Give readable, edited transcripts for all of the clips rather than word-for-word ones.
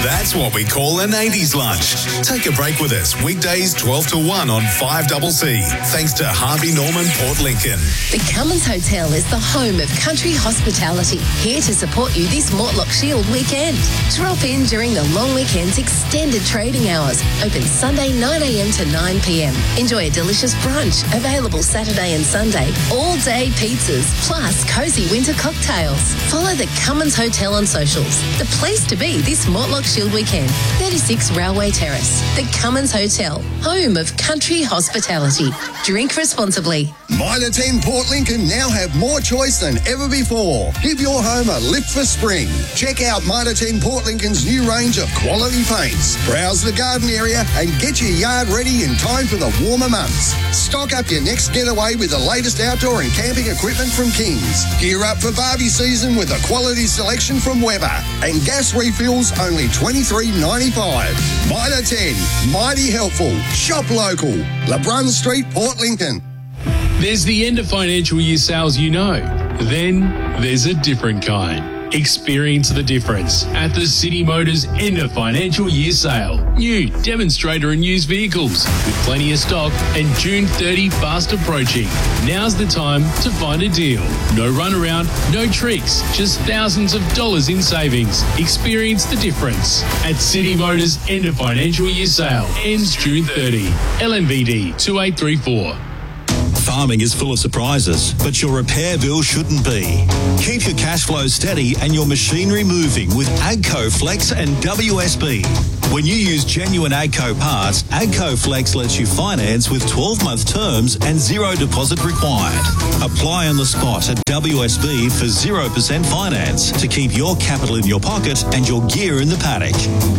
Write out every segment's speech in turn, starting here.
That's what we call an 80s lunch. Take a break with us weekdays 12 to 1 on 5CC. Thanks to Harvey Norman Port Lincoln. The Cummins Hotel is the home of country hospitality, here to support you this Mortlock Shield weekend. Drop in during the long weekend's extended trading hours, open Sunday 9am to 9pm. Enjoy a delicious brunch, available Saturday and Sunday, all-day pizzas, plus cosy winter cocktails. Follow the Cummins Hotel on socials. The place to be this Mortlock Shield weekend, 36 Railway Terrace. The Cummins Hotel, home of country hospitality. Drink responsibly. Mitre 10 Port Lincoln now have more choice than ever before. Give your home a lift for spring. Check out Mitre 10 Port Lincoln's new range of quality paints. Browse the garden area and get your yard ready in time for the warmer months. Stock up your next getaway with the latest outdoor and camping equipment from Kings. Gear up for Barbie season with a quality selection from Weber. And gas refills only $23.95. Mitre 10, mighty helpful. Shop local. LeBrun Street, Port Lincoln. There's the end of financial year sales you know. Then there's a different kind. Experience the difference at the City Motors end of financial year sale. New demonstrator and used vehicles with plenty of stock and June 30 fast approaching. Now's the time to find a deal. No runaround, no tricks, just thousands of dollars in savings. Experience the difference at City Motors end of financial year sale. Ends June 30. LNVD 2834. Farming is full of surprises, but your repair bill shouldn't be. Keep your cash flow steady and your machinery moving with AGCO Flex and WSB. When you use genuine AGCO parts, AGCO Flex lets you finance with 12-month terms and zero deposit required. Apply on the spot at WSB for 0% finance to keep your capital in your pocket and your gear in the paddock.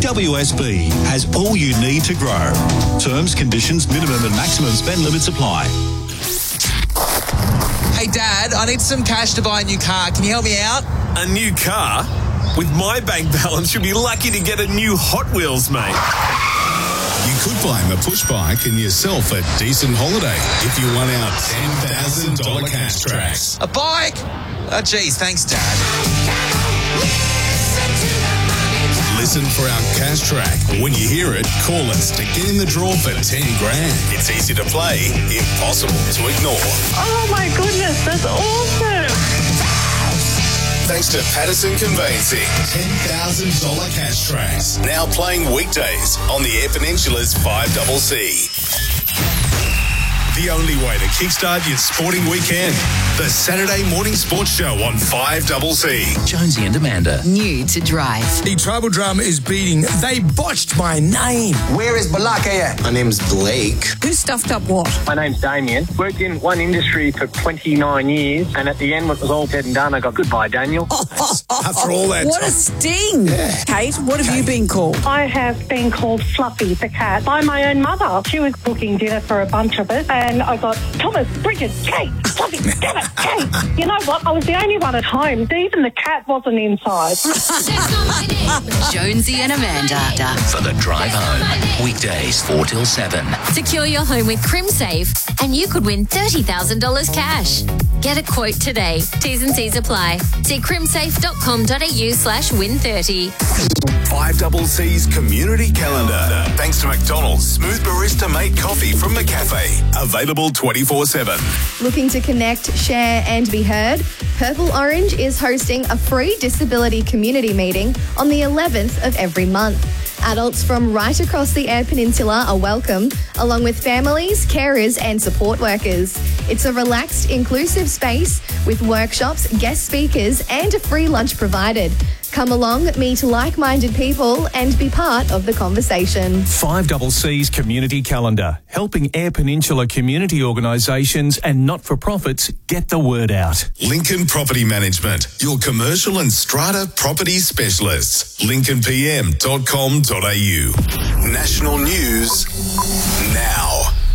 WSB has all you need to grow. Terms, conditions, minimum and maximum spend limits apply. Hey, Dad, I need some cash to buy a new car. Can you help me out? A new car? With my bank balance, you'll be lucky to get a new Hot Wheels, mate. You could buy him a push bike and yourself a decent holiday if you won our $10,000 cash tracks. A bike? Oh, geez, thanks, Dad. Listen for our cash track. When you hear it, call us to get in the draw for 10 grand. It's easy to play, impossible to ignore. Oh my goodness, that's awesome. Thanks to Patterson Conveyancing, $10,000 cash tracks. Now playing weekdays on the Air Peninsula's 5CC. The only way to kickstart your sporting weekend. The Saturday Morning Sports Show on 5CC. Jonesy and Amanda. New to drive. The Tribal Drum is beating. They botched my name. Where is Balaka? My name's Blake. Who stuffed up what? My name's Damien. Worked in one industry for 29 years, and at the end, when it was all said and done, I got goodbye, Daniel. After all that what time. A sting. Yeah. Kate, what have you been called? I have been called Fluffy the cat by my own mother. She was cooking dinner for a bunch of us, and I got Thomas, Bridget, Kate, Fluffy, damn it, Kate. You know what? I was the only one at home. Even the cat wasn't inside. Jonesy and Amanda. For the drive home. Weekdays 4 till 7. Secure your home with CrimSafe and you could win $30,000 cash. Get a quote today. T's and C's apply. See crimsafe.com.au/win30. 5CC's community calendar. Thanks to McDonald's Smooth Barista Made Coffee from McCafe. Available 24/7. Looking to connect, share and be heard? Purple Orange is hosting a free disability community meeting on the 11th of every month. Adults from right across the Eyre Peninsula are welcome, along with families, carers and support workers. It's a relaxed, inclusive space with workshops, guest speakers and a free lunch provided. Come along, meet like-minded people and be part of the conversation. 5CC's community calendar, helping Eyre Peninsula community organisations and not-for-profits get the word out. Lincoln Property Management, your commercial and strata property specialists. lincolnpm.com.au. National news now.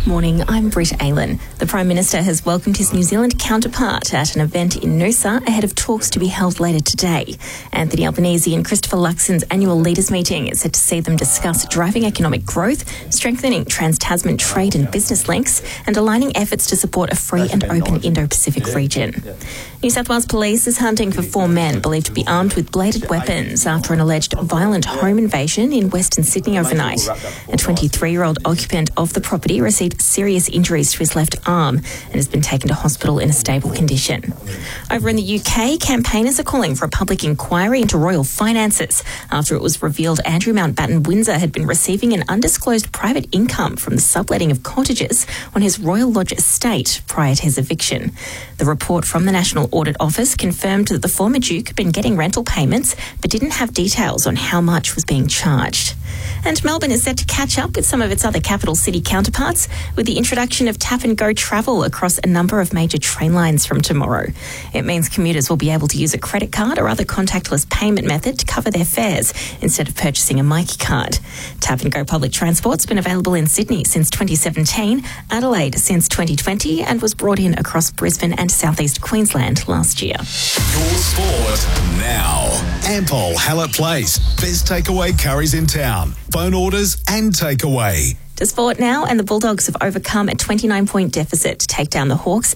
Morning, I'm Britt Aylan. The Prime Minister has welcomed his New Zealand counterpart at an event in Noosa ahead of talks to be held later today. Anthony Albanese and Christopher Luxon's annual leaders meeting is set to see them discuss driving economic growth, strengthening trans-Tasman trade and business links, and aligning efforts to support a free and open Indo-Pacific region. New South Wales Police is hunting for 4 men believed to be armed with bladed weapons after an alleged violent home invasion in Western Sydney overnight. A 23-year-old occupant of the property received serious injuries to his left arm and has been taken to hospital in a stable condition. Over in the UK, campaigners are calling for a public inquiry into royal finances after it was revealed Andrew Mountbatten Windsor had been receiving an undisclosed private income from the subletting of cottages on his Royal Lodge estate prior to his eviction. The report from the National Audit Office confirmed that the former Duke had been getting rental payments but didn't have details on how much was being charged. And Melbourne is set to catch up with some of its other capital city counterparts with the introduction of tap and go travel across a number of major train lines from tomorrow. It means commuters will be able to use a credit card or other contactless payment method to cover their fares instead of purchasing a Myki card. Tap and go public transport's been available in Sydney since 2017, Adelaide since 2020, and was brought in across Brisbane and southeast Queensland last year. Your sport now. Ampol Hallett Place. Best takeaway curries in town. Phone orders and takeaway. To sport now, and the Bulldogs have overcome a 29-point deficit to take down the Hawks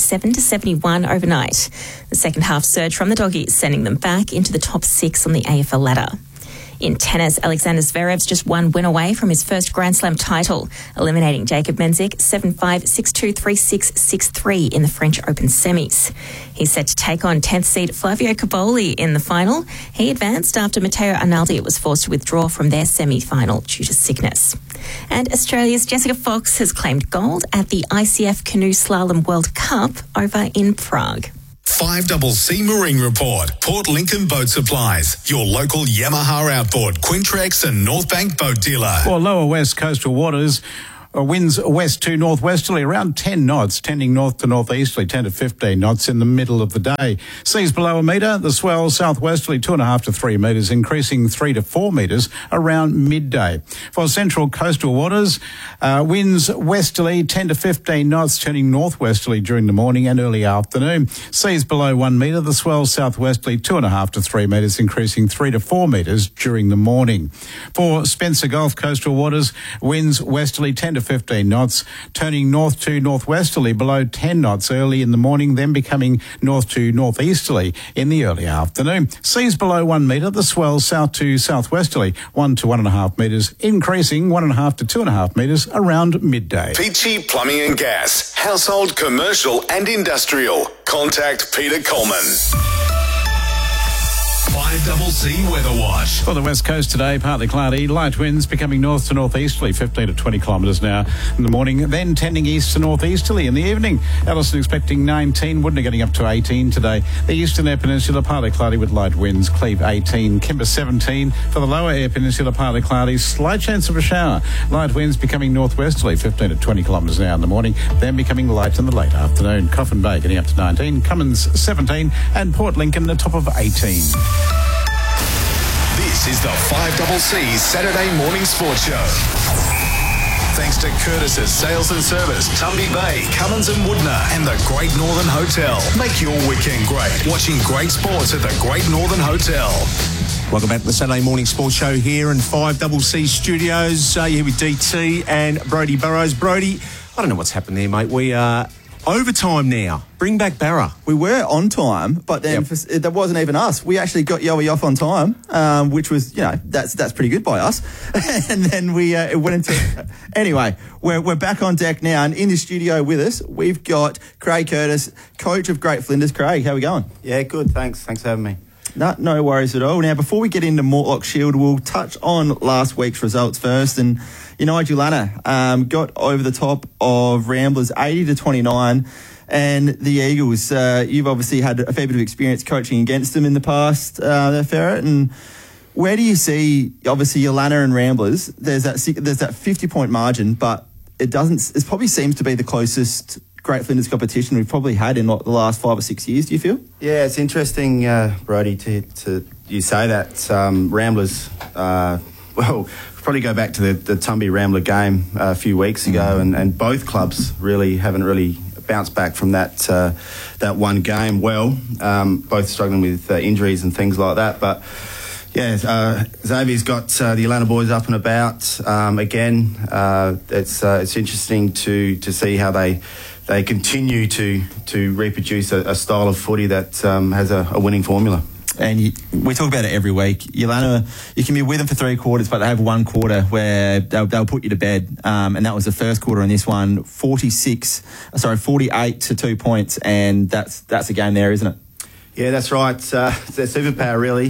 77-71 overnight. The second half surge from the Doggies, sending them back into the top 6 on the AFL ladder. In tennis, Alexander Zverev's just one win away from his first Grand Slam title, eliminating Jacob Menzik 7-5, 6-2, 3-6, 6-3 in the French Open semis. He's set to take on 10th seed Flavio Cobolli in the final. He advanced after Matteo Arnaldi was forced to withdraw from their semi-final due to sickness. And Australia's Jessica Fox has claimed gold at the ICF Canoe Slalom World Cup over in Prague. 5CC Marine Report. Port Lincoln Boat Supplies. Your local Yamaha outboard, Quintrex and North Bank boat dealer. For lower west coastal waters, winds west to northwesterly around 10 knots, tending north to northeasterly 10 to 15 knots in the middle of the day. Seas below a metre, the swell southwesterly 2.5 to 3 metres, increasing 3 to 4 metres around midday. For central coastal waters, winds westerly 10 to 15 knots, turning northwesterly during the morning and early afternoon. Seas below 1 metre, the swell southwesterly 2.5 to 3 metres, increasing 3 to 4 metres during the morning. For Spencer Gulf coastal waters, winds westerly 10 to 15 knots, turning north to northwesterly below 10 knots early in the morning, then becoming north to northeasterly in the early afternoon. Seas below 1 metre, the swell south to southwesterly 1 to 1.5 metres, increasing 1.5 to 2.5 metres around midday. Peachy Plumbing and Gas. Household, commercial and industrial. Contact Peter Coleman. 5CC Weather Watch. For the west coast today, partly cloudy, light winds becoming north to northeasterly, 15 to 20 kilometres now in the morning, then tending east to northeasterly in the evening. Ellison expecting 19, Woodner getting up to 18 today. The eastern air peninsula, partly cloudy with light winds, Cleve 18, Kimber 17. For the lower air peninsula, partly cloudy, slight chance of a shower. Light winds becoming northwesterly, 15 to 20 kilometres now in the morning, then becoming light in the late afternoon. Coffin Bay getting up to 19, Cummins 17, and Port Lincoln the top of 18. This is the 5CC Saturday Morning Sports Show. Thanks to Curtis's Sales and Service, Tumby Bay, Cummins and Woodner, and the Great Northern Hotel. Make your weekend great. Watching great sports at the Great Northern Hotel. Welcome back to the Saturday Morning Sports Show here in 5CC Studios. You're here with DT and Brodie Burrows. Brodie, I don't know what's happened there, mate. We are overtime now. Bring back Barra. We were on time, but then that wasn't even us. We actually got Yowie off on time, which was, that's pretty good by us. And then it went into... Anyway, we're back on deck now, and in the studio with us, we've got Craig Curtis, coach of Great Flinders. Craig, how are we going? Yeah, good, thanks. Thanks for having me. No worries at all. Now, before we get into Mortlock Shield, we'll touch on last week's results first. And Nigel Lanner got over the top of Ramblers 80-29. And the Eagles, you've obviously had a fair bit of experience coaching against them in the past, there, Ferret. And where do you see, obviously, your Lanner and Ramblers? There's that 50-point margin, but it probably seems to be the closest Great Flinders competition we've probably had in the last 5 or 6 years. Do you feel? Yeah, it's interesting, Brodie, to you say that. Ramblers Well, probably go back to the Tumby Rambler game a few weeks ago, and both clubs haven't really bounced back from that one game. Well, both struggling with injuries and things like that, but. Yeah, Xavier's got the Atlanta boys up and about again. It's interesting to see how they continue to reproduce a style of footy that has a winning formula. And we talk about it every week. Atlanta, you can be with them for 3 quarters, but they have one quarter where they'll put you to bed. And that was the first quarter in this one, 48 to 2 points, and that's a game there, isn't it? Yeah, that's right. It's their superpower, really.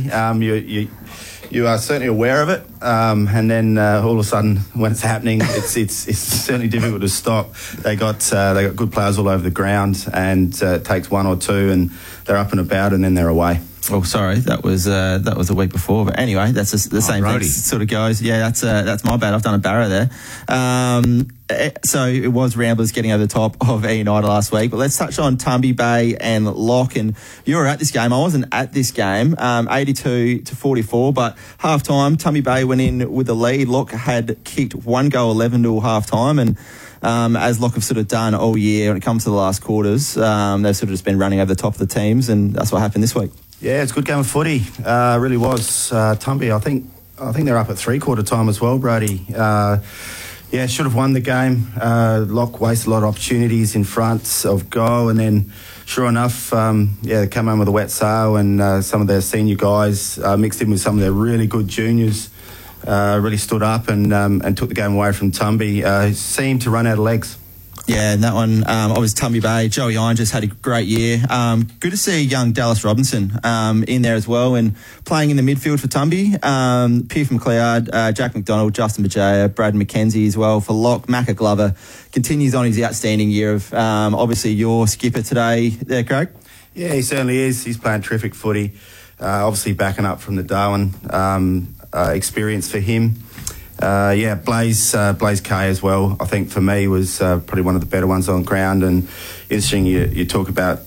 You are certainly aware of it, and then all of a sudden, when it's happening, it's certainly difficult to stop. They got good players all over the ground, and it takes 1 or 2, and they're up and about, and then they're away. Oh, sorry, that was a week before. But anyway, that's the same thing. Sort of goes. Yeah, that's my bad. I've done a barrow there. So it was Ramblers getting over the top of United last week. But let's touch on Tumby Bay and Lock. And you were at this game. I wasn't at this game. 82 to 44. But half time, Tumby Bay went in with the lead. Lock had kicked 1 goal 11 to half time, and as Lock have sort of done all year when it comes to the last quarters, they've sort of just been running over the top of the teams, and that's what happened this week. Yeah, it's a good game of footy. Really was. Tumby, I think they're up at 3/4 time as well, Brody. Yeah, should have won the game. Lock wasted a lot of opportunities in front of goal, and then sure enough, they come home with a wet sail, and some of their senior guys mixed in with some of their really good juniors. Really stood up and took the game away from Tumby. Seemed to run out of legs. Yeah, and that one, obviously Tumby Bay. Joey Iron just had a great year. Good to see young Dallas Robinson in there as well, and playing in the midfield for Tumby. Pierce McLeod, Jack McDonald, Justin Bajaya, Brad McKenzie as well for Lock. Macca Glover continues on his outstanding year of obviously your skipper today there, Craig. Yeah, he certainly is. He's playing terrific footy. Obviously backing up from the Darwin experience for him. Blaze K as well, I think for me was probably one of the better ones on ground, and interesting you talk about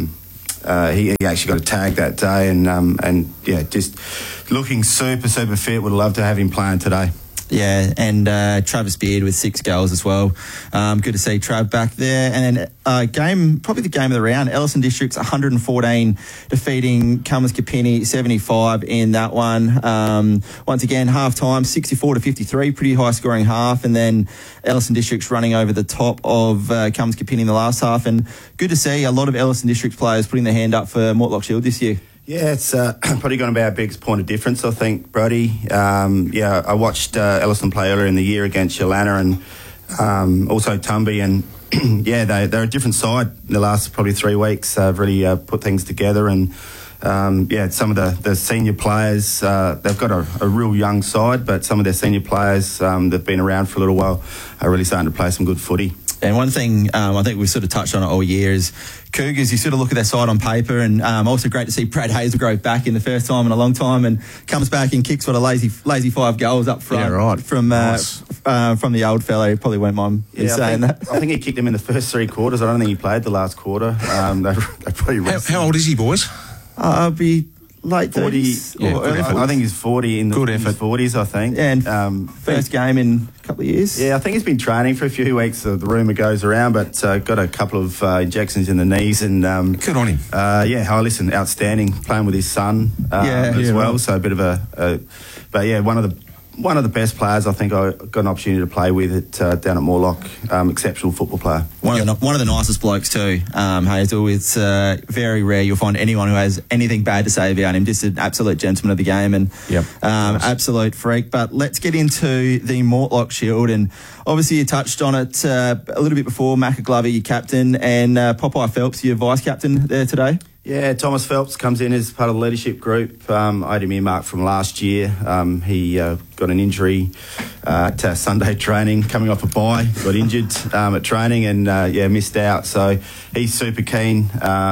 he actually got a tag that day, and just looking super fit. Would love to have him playing today. Yeah, and Travis Beard with 6 goals as well. Good to see Trav back there. And then probably the game of the round, Ellison Districts 114 defeating Cummins Kapini 75 in that one. Once again, half time 64 to 53, pretty high scoring half, and then Ellison Districts running over the top of Cummins Kapini in the last half. And good to see a lot of Ellison Districts players putting their hand up for Mortlock Shield this year. Yeah, it's probably going to be our biggest point of difference, I think, Brody. I watched Ellison play earlier in the year against Yolana and also Tumby, and they're a different side in the last probably 3 weeks. They've really put things together, and some of the senior players, they've got a real young side, but some of their senior players that've been around for a little while are really starting to play some good footy. And one thing I think we've sort of touched on it all year is Cougars, you sort of look at their side on paper, and also great to see Brad Hazelgrove back in the first time in a long time, and comes back and kicks a lazy 5 goals up front from the old fella. He probably won't mind saying that. I think he kicked him in the first 3 quarters. I don't think he played the last quarter. They probably how old is he, boys? I'll be late 40s. I think he's 40 in his 40s, I think. And first game in a couple of years. Yeah, I think he's been training for a few weeks. The rumour goes around, but got a couple of injections in the knees. And good on him. Listen, outstanding, playing with his son as well. Right. So a bit of one of the best players I think I got an opportunity to play with down at Morlock. Exceptional football player. One of the nicest blokes too, Hazel. It's very rare you'll find anyone who has anything bad to say about him. Just an absolute gentleman of the game, and absolute freak. But let's get into the Mortlock Shield, and obviously you touched on it a little bit before. Macca Glover, your captain, and Popeye Phelps, your vice captain there today. Yeah, Thomas Phelps comes in as part of the leadership group. I had him earmarked from last year. He got an injury to Sunday training, coming off a bye, got injured at training and missed out. So he's super keen.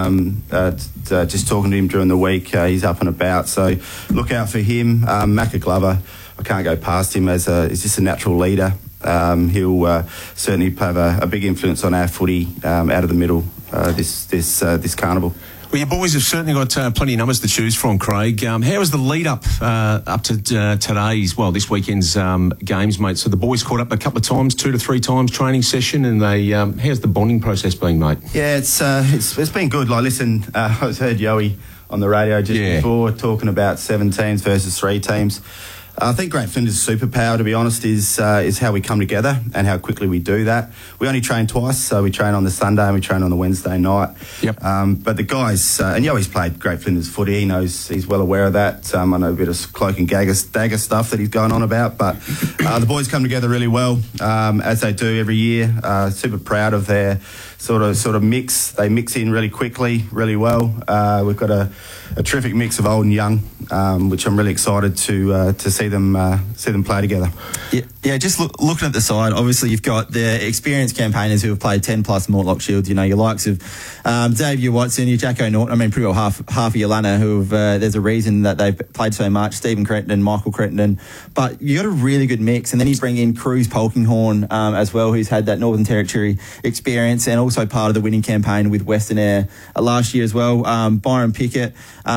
Just talking to him during the week, he's up and about. So look out for him. Macca Glover, I can't go past him he's just a natural leader. He'll certainly have a big influence on our footy out of the middle this carnival. Well, your boys have certainly got plenty of numbers to choose from, Craig. How was the lead-up up to this weekend's games, mate? So the boys caught up a couple of times, 2 to 3 times training session, and how's the bonding process been, mate? Yeah, it's been good. Like, listen, I heard Yowie on the radio just before talking about 7 teams versus 3 teams. I think Great Flinders' superpower, to be honest, is how we come together and how quickly we do that. We only train twice, so we train on the Sunday and we train on the Wednesday night. Yep. But the guys, and Yoey's played Great Flinders footy, he's well aware of that. I know a bit of cloak and dagger stuff that he's going on about, but the boys come together really well, as they do every year. Super proud of their sort of mix. They mix in really quickly, really well. We've got a terrific mix of old and young, which I'm really excited to see them play together. Yeah. Just looking at the side, obviously you've got the experienced campaigners who have played 10 plus Mortlock Shields. You know, your likes of Xavier Watson, your Jacko Norton. I mean, pretty well half of your Lana who have. There's a reason that they've played so much. Stephen Crittenden, Michael Crittenden, but you got a really good mix. And then you bring in Cruz Polkinghorn as well, who's had that Northern Territory experience and also part of the winning campaign with Western Air last year as well. Byron Pickett.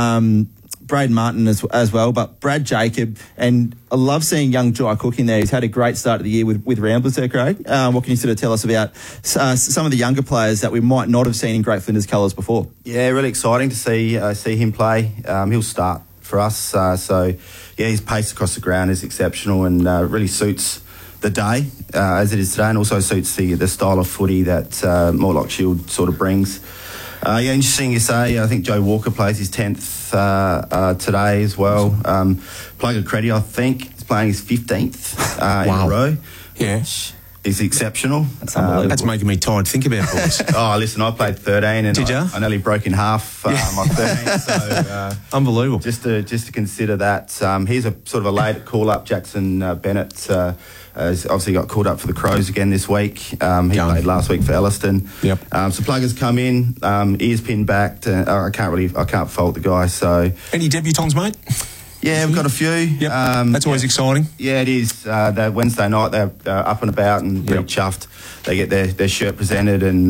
Braden Martin as well, but Brad Jacob, and I love seeing young Jai Cook in there. He's had a great start of the year with Ramblers there, Craig. What can you sort of tell us about some of the younger players that we might not have seen in Great Flinders colours before? Yeah, really exciting to see him play. He'll start for us. So, his pace across the ground is exceptional and really suits the day as it is today, and also suits the style of footy that Mortlock Shield sort of brings. Interesting you say. I think Joe Walker plays his 10th today as well. Plugger Creddy, I think, is playing his 15th in a row. Yeah. Which is exceptional. That's unbelievable. That's making me tired to think about, boys. Listen, I played 13 and I nearly broke in half my 13. So, unbelievable. Just to consider that. Here's a sort of a late call-up. Jackson Bennett has obviously got called up for the Crows again this week. He played last week for Elliston. Yep. So Pluggers come in, ears pinned back. I can't fault the guy. So any debutants, mate? Yeah, we've got a few. Yep. That's always exciting. Yeah, it is. That Wednesday night they're up and about and really chuffed. They get their shirt presented and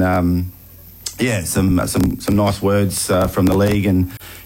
some nice words from the league, and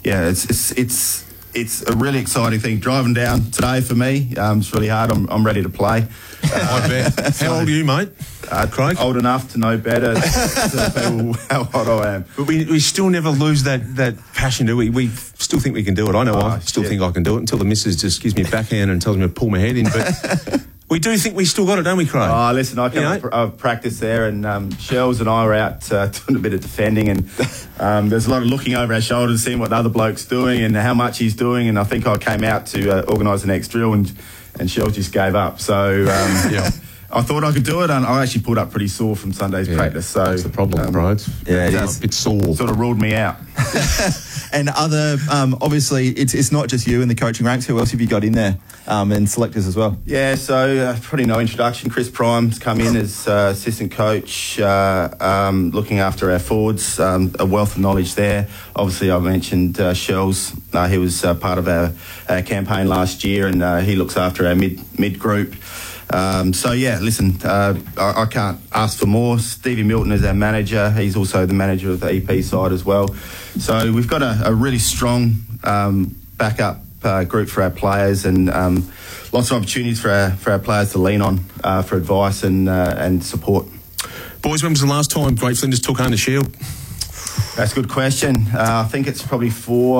it's a really exciting thing. Driving down today for me, it's really hard. I'm ready to play. I bet. How old are you, mate? Craig? Old enough to know better people how old I am. But we still never lose that passion, do we? We still think we can do it. I know I still think I can do it until the missus just gives me a backhand and tells me to pull my head in. But we do think we still got it, don't we, Craig? Oh, listen, I've practiced there, and Shells and I were out doing a bit of defending, and there's a lot of looking over our shoulders, seeing what the other bloke's doing and how much he's doing, and I think I came out to organise the next drill, and Shells just gave up. So I thought I could do it, and I actually pulled up pretty sore from Sunday's practice. So that's the problem, right? Yeah, it is. A bit sore. Sort of ruled me out. And other, obviously, it's not just you in the coaching ranks. Who else have you got in there, and selectors as well? Yeah, so probably no introduction. Chris Prime's come in as assistant coach, looking after our forwards. A wealth of knowledge there. Obviously, I mentioned Shells. He was part of our campaign last year, and he looks after our mid group. Listen, I can't ask for more. Stevie Milton is our manager. He's also the manager of the EP side as well. So we've got a really strong backup group for our players, and lots of opportunities for our players to lean on for advice and support. Boys, when was the last time Great Flinders took home the Shield? That's a good question. I think it's probably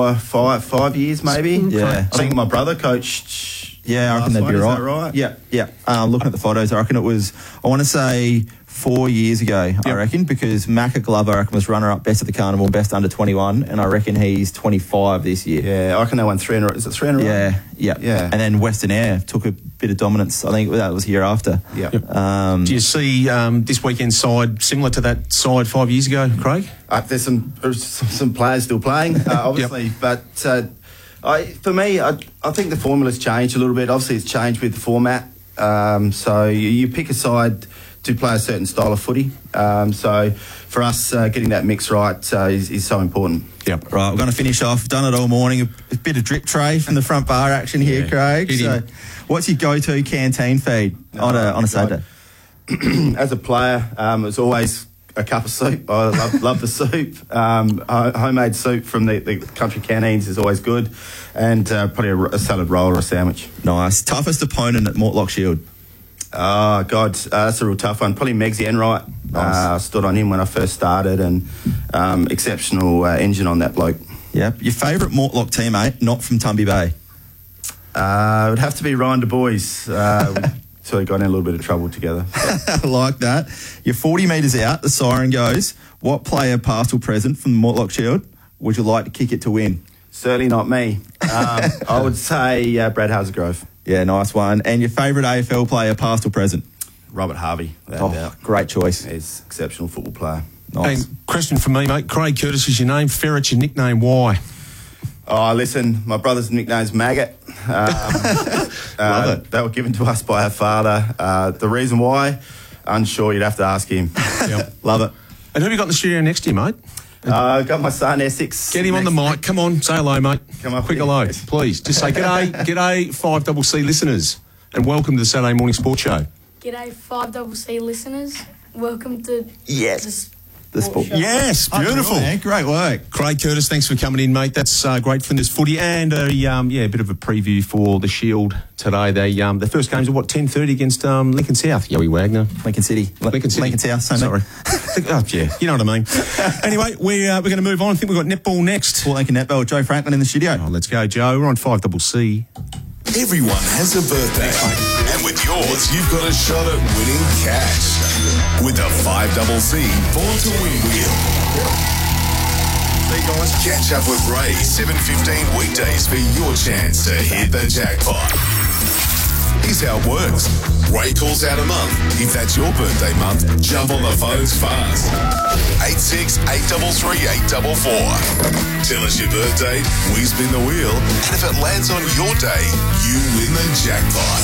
5 years maybe. Yeah. I think my brother coached. Yeah, I reckon that'd be right. Is that right? Yeah. Looking at the photos, I reckon it was, I want to say 4 years ago, I reckon, because Macca Glover, I reckon, was runner-up best at the carnival, best under 21, and I reckon he's 25 this year. Yeah, I reckon they won 3 in a row. Is it 3 in a row? Yeah. And then Western Air took a bit of dominance. I think that was the year after. Yeah. Do you see this weekend's side similar to that side 5 years ago, Craig? There's some players still playing, obviously, but... For me, I think the formula's changed a little bit. Obviously, it's changed with the format. So you pick a side to play a certain style of footy. So for us, getting that mix right is so important. Yep. Right, we're going to finish off. Done it all morning. A bit of drip tray from the front bar action here, Craig. So, what's your go-to canteen feed on a Saturday? As a player, it's always a cup of soup. I love the soup. Homemade soup from the country canteens is always good, and probably a salad roll or a sandwich. Nice. Toughest opponent at Mortlock Shield? Oh, God, that's a real tough one. Probably Megsy Enright. Nice. Stood on him when I first started, and exceptional engine on that bloke. Yep. Your favourite Mortlock teammate, not from Tumby Bay? It would have to be Ryan Du Bois. So we got in a little bit of trouble together. I like that. You're 40 metres out, the siren goes. What player, past or present, from the Mortlock Shield would you like to kick it to win? Certainly not me. I would say Brad Hazelgrove. Yeah, nice one. And your favourite AFL player, past or present? Robert Harvey. Great choice. He's an exceptional football player. Nice. Hey, question for me, mate. Craig Curtis is your name. Ferret, your nickname. Why? Oh, listen, my brother's nickname's Maggot. They were given to us by our father. The reason why, unsure, you'd have to ask him. Yep. Love it. And who have you got in the studio next to you, mate? Got my son, Essex. Get him on the mic. Come on, say hello, mate. Come up Quick here. hello, please. Just say g'day 5CC listeners, and welcome to the Saturday Morning Sports Show. G'day 5CC listeners. Welcome to the sport. Yes, beautiful. Oh, great work. Craig Curtis, thanks for coming in, mate. That's great Flinders footy, and a bit of a preview for the Shield today. The first game's at 10:30 against Lincoln South. Yowie Wagner. Lincoln City. Lincoln South. Sorry. You know what I mean. Anyway, we're going to move on. I think we've got netball next. Port Lincoln Netball. Joe Franklin in the studio. Oh, let's go, Joe. We're on 5CC. Everyone has a birthday. And with yours, you've got a shot at winning cash. With the 5CC Born to Win wheel. Hey guys, catch up with Ray 7:15 weekdays for your chance to hit the jackpot. Here's how it works. Ray calls out a month. If that's your birthday month, jump on the phones fast. 86833844. Tell us your birthday, we spin the wheel, and if it lands on your day, you win the jackpot.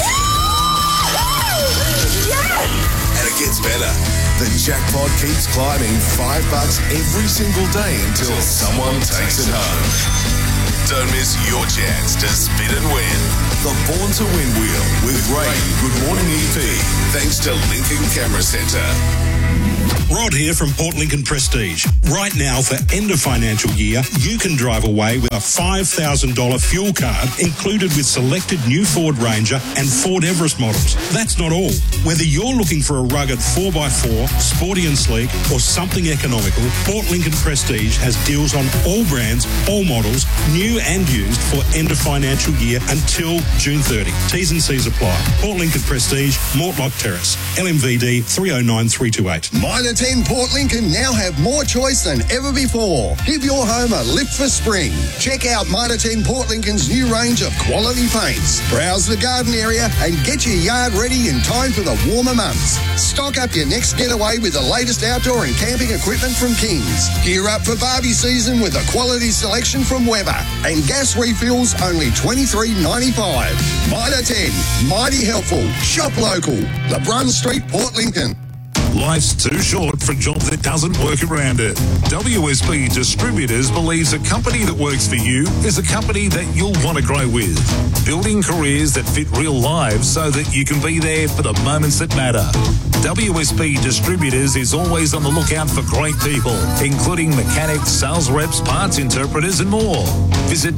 And it gets better. The jackpot keeps climbing $5 every single day until someone takes it home. Don't miss your chance to spin and win. The Born to Win wheel with Ray Good Morning EP. Thanks to Lincoln Camera Centre. Rod here from Port Lincoln Prestige. Right now, for end of financial year, you can drive away with a $5,000 fuel card included with selected new Ford Ranger and Ford Everest models. That's not all. Whether you're looking for a rugged 4x4, sporty and sleek, or something economical, Port Lincoln Prestige has deals on all brands, all models, new and used for end of financial year until June 30. T's and C's apply. Port Lincoln Prestige, Mortlock Terrace, LMVD 309328. Mitre 10 Port Lincoln now have more choice than ever before. Give your home a lift for spring. Check out Mitre 10 Port Lincoln's new range of quality paints. Browse the garden area and get your yard ready in time for the warmer months. Stock up your next getaway with the latest outdoor and camping equipment from Kings. Gear up for Barbie season with a quality selection from Weber. And gas refills only $23.95. Mitre 10, mighty helpful. Shop local. LeBrun Street, Port Lincoln. Life's too short for a job that doesn't work around it. WSB Distributors believes a company that works for you is a company that you'll want to grow with. Building careers that fit real lives so that you can be there for the moments that matter. WSB Distributors is always on the lookout for great people, including mechanics, sales reps, parts interpreters, and more. Visit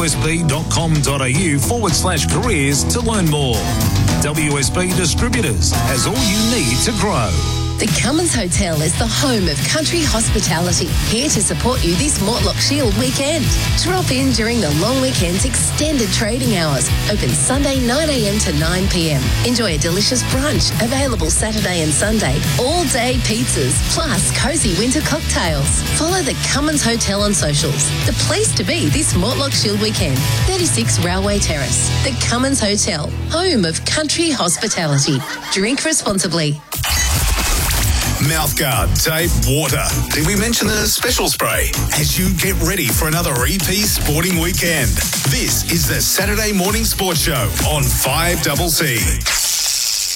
wsb.com.au/careers to learn more. WSB Distributors has all you need to grow. The Cummins Hotel is the home of country hospitality, here to support you this Mortlock Shield weekend. Drop in during the long weekend's extended trading hours, open Sunday 9am to 9pm. Enjoy a delicious brunch, available Saturday and Sunday, all-day pizzas, plus cosy winter cocktails. Follow the Cummins Hotel on socials. The place to be this Mortlock Shield weekend, 36 Railway Terrace. The Cummins Hotel, home of country hospitality. Drink responsibly. Mouthguard, tape, water. Did we mention the special spray? As you get ready for another EP sporting weekend. This is the Saturday Morning Sports Show on 5CC.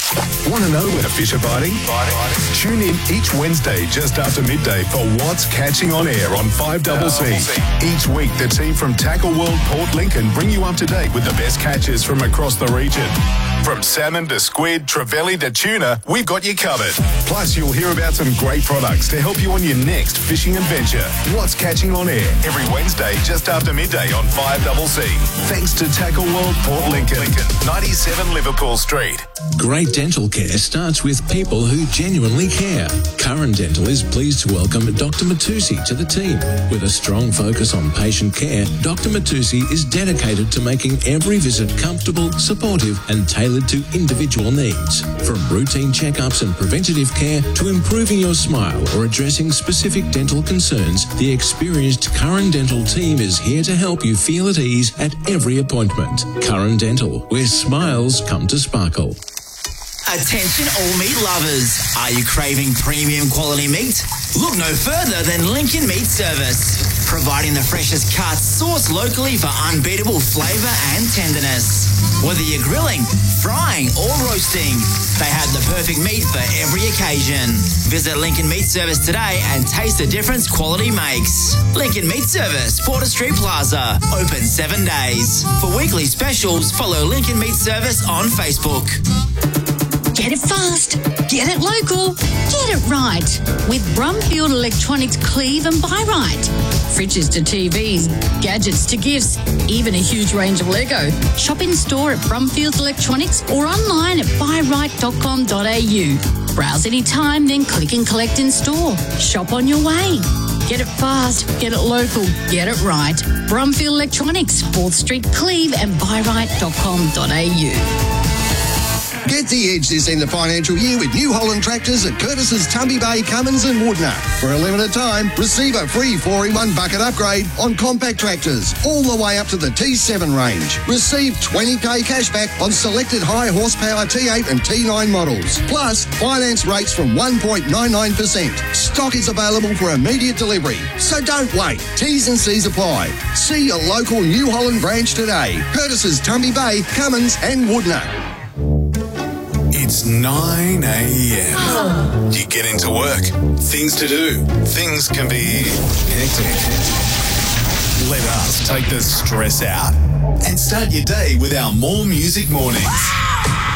Want to know where the fish are biting? Tune in each Wednesday just after midday for What's Catching on Air on 5CC. Each week, the team from Tackle World Port Lincoln bring you up to date with the best catches from across the region. From salmon to squid, trevally to tuna, we've got you covered. Plus, you'll hear about some great products to help you on your next fishing adventure. What's Catching on Air every Wednesday just after midday on 5CC. Thanks to Tackle World Port Lincoln, 97 Liverpool Street. Great dental care starts with people who genuinely care. Curran Dental is pleased to welcome Dr. Matusi to the team. With a strong focus on patient care, Dr. Matusi is dedicated to making every visit comfortable, supportive and tailored to individual needs. From routine checkups and preventative care to improving your smile or addressing specific dental concerns, the experienced Curran Dental team is here to help you feel at ease at every appointment. Curran Dental, where smiles come to sparkle. Attention all meat lovers. Are you craving premium quality meat? Look no further than Lincoln Meat Service. Providing the freshest cuts sourced locally for unbeatable flavour and tenderness. Whether you're grilling, frying or roasting, they have the perfect meat for every occasion. Visit Lincoln Meat Service today and taste the difference quality makes. Lincoln Meat Service, Porter Street Plaza. Open 7 days. For weekly specials, follow Lincoln Meat Service on Facebook. Get it fast, get it local, get it right with Brumfield Electronics Cleave and Buy Right. Fridges to TVs, gadgets to gifts, even a huge range of Lego. Shop in store at Brumfield Electronics or online at buyright.com.au. Browse anytime, then click and collect in store. Shop on your way. Get it fast, get it local, get it right. Brumfield Electronics, 4th Street, Cleave and buyright.com.au. Get the edge this end of financial year with New Holland tractors at Curtis's Tumby Bay, Cummins and Woodner. For a limited time, receive a free 4-in-1 bucket upgrade on compact tractors all the way up to the T7 range. Receive 20k cashback on selected high horsepower T8 and T9 models. Plus, finance rates from 1.99%. Stock is available for immediate delivery. So don't wait. T's and C's apply. See your local New Holland branch today. Curtis's Tumby Bay, Cummins and Woodner. It's 9 a.m. You get into work. Things to do. Things can be hectic. Let us take the stress out and start your day with our More Music Mornings.